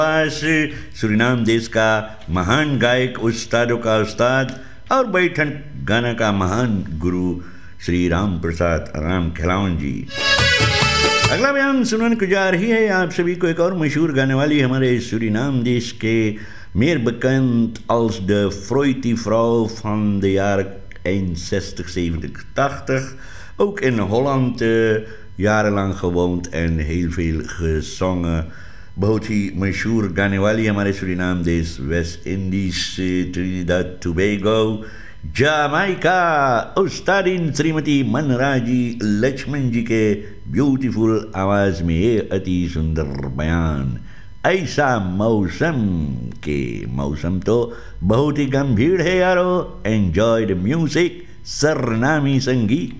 पास Suriname देश का महान गायक, उस्तादों का उस्ताद और बैठन गाना का महान गुरु श्री राम प्रसाद राम खिलावन जी। अगला बयान सुनने को जा रही है आप सभी को एक और मशहूर गाने वाली हमारे सूरीनाम देश के meer bekend als de Fruity Vrouw van de jaren 61, 70, 80. Ook in Holland jarenlang gewoond en heel veel gezongen. बहुत ही मशहूर गाने वाली हमारे सूरीनाम देश, West Indies, Trinidad Tobago, जामाइका, उस्तादिन Shrimati मनराजी Lakshman जी के ब्यूटीफुल आवाज में ये अति सुंदर बयान। ऐसा मौसम के मौसम तो बहुत ही गंभीर है यारो। एंजॉय द म्यूजिक, सरनामी संगीत।